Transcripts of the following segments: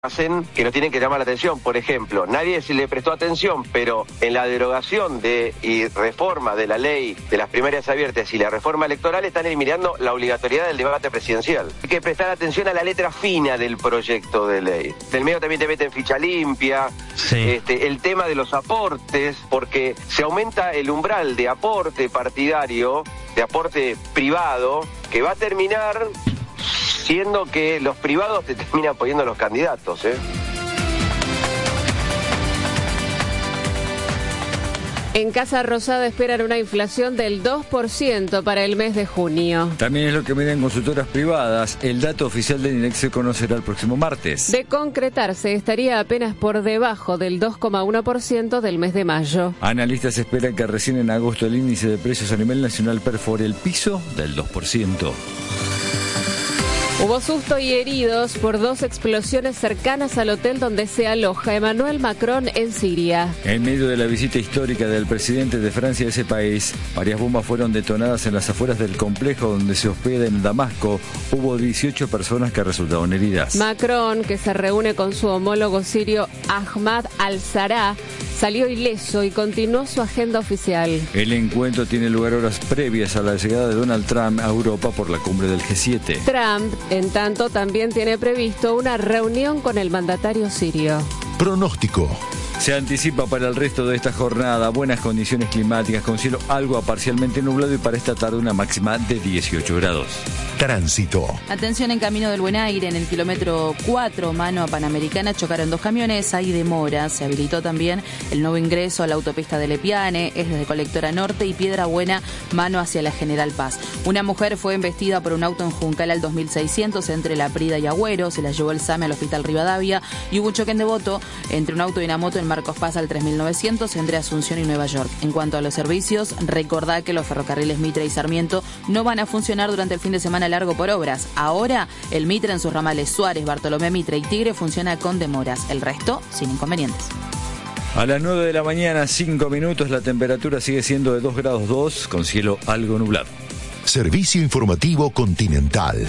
hacen que nos tienen que llamar la atención. Por ejemplo, nadie se le prestó atención, pero en la derogación y reforma de la ley de las primarias abiertas y la reforma electoral están eliminando la obligatoriedad del debate presidencial. Hay que prestar atención a la letra fina del proyecto de ley. Del medio también te meten ficha limpia, sí. El tema de los aportes, porque se aumenta el umbral de aporte partidario, de aporte privado, que va a terminar siendo que los privados te terminan poniendo los candidatos, ¿eh? En Casa Rosada esperan una inflación del 2% para el mes de junio. También es lo que miden consultoras privadas. El dato oficial del INEC se conocerá el próximo martes. De concretarse, estaría apenas por debajo del 2,1% del mes de mayo. Analistas esperan que recién en agosto el índice de precios a nivel nacional perfore el piso del 2%. Hubo susto y heridos por dos explosiones cercanas al hotel donde se aloja Emmanuel Macron en Siria. En medio de la visita histórica del presidente de Francia a ese país, varias bombas fueron detonadas en las afueras del complejo donde se hospeda en Damasco. Hubo 18 personas que resultaron heridas. Macron, que se reúne con su homólogo sirio Ahmad al-Sarraj, salió ileso y continuó su agenda oficial. El encuentro tiene lugar horas previas a la llegada de Donald Trump a Europa por la cumbre del G7. Trump, en tanto, también tiene previsto una reunión con el mandatario sirio. Pronóstico. Se anticipa para el resto de esta jornada buenas condiciones climáticas con cielo algo a parcialmente nublado y para esta tarde una máxima de 18 grados. Tránsito. Atención en Camino del Buen Aire, en el kilómetro 4, mano a Panamericana, chocaron dos camiones, hay demora. Se habilitó también el nuevo ingreso a la autopista de Lepiane, es desde Colectora Norte y Piedra Buena, mano hacia la General Paz. Una mujer fue embestida por un auto en Juncal al 2600 entre La Prida y Agüero, se la llevó el SAME al Hospital Rivadavia y hubo un choque en Devoto entre un auto y una moto en Marcos Paz al 3900 entre Asunción y Nueva York. En cuanto a los servicios, recordá que los ferrocarriles Mitre y Sarmiento no van a funcionar durante el fin de semana largo por obras. Ahora, el Mitre en sus ramales Suárez, Bartolomé Mitre y Tigre funciona con demoras. El resto, sin inconvenientes. A las 9 de la mañana, 5 minutos, la temperatura sigue siendo de 2 grados 2, con cielo algo nublado. Servicio Informativo Continental.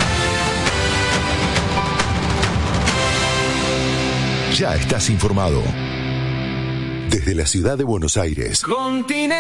Ya estás informado. Desde la ciudad de Buenos Aires.